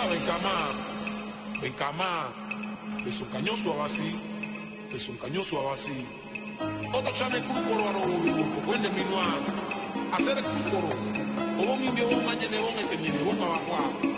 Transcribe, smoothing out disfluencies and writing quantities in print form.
Bencamá, es un caño suave así, es un caño suave así. Otra chame cúcoro a los fue de minuá, hacer el cúcoro, o un indio, un mañana, un este, mire, un abacuá.